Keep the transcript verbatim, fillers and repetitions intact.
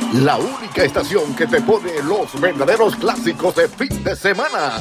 La única estación que te pone los verdaderos clásicos de fin de semana.